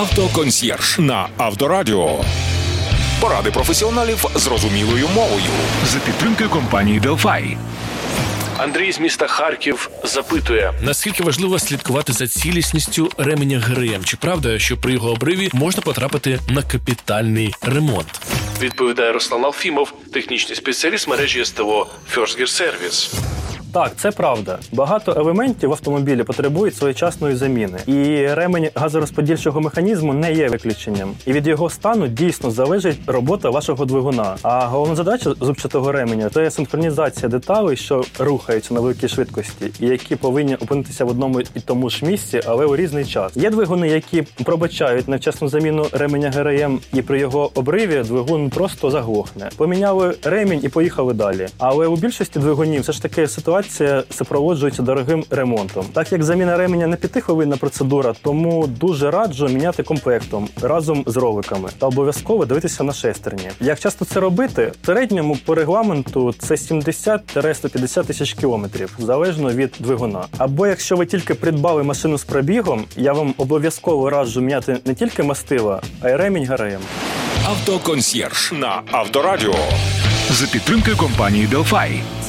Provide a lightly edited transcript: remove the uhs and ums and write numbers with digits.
Автоконсьєрж на Авторадіо. Поради професіоналів зрозумілою мовою. За підтримки компанії Delphi. Андрій з міста Харків запитує, наскільки важливо слідкувати за цілісністю ременя ГРМ? Чи правда, що при його обриві можна потрапити на капітальний ремонт? Відповідає Руслан Алфімов, технічний спеціаліст мережі СТО First Gear Service. Так, це правда. Багато елементів в автомобілі потребують своєчасної заміни. І ремень газорозподільчого механізму не є виключенням. І від його стану дійсно залежить робота вашого двигуна. А головна задача зубчатого ременя – це синхронізація деталей, що рухаються на великій швидкості, і які повинні опинитися в одному і тому ж місці, але у різний час. Є двигуни, які пробачають невчасну заміну ременя ГРМ, і при його обриві двигун просто заглохне. Поміняли ремінь і поїхали далі. Але у більшості двигунів все ж таки ситуація супроводжується дорогим ремонтом. Так як заміна ременя не 5-хвилинна процедура, тому дуже раджу міняти комплектом разом з роликами та обов'язково дивитися на шестерні. Як часто це робити? В середньому по регламенту це 70-150 тисяч кілометрів, залежно від двигуна. Або якщо ви тільки придбали машину з пробігом, я вам обов'язково раджу міняти не тільки мастила, а й ремінь ГРМ. Автоконсьєрж на Авторадіо. За підтримки компанії Delphi.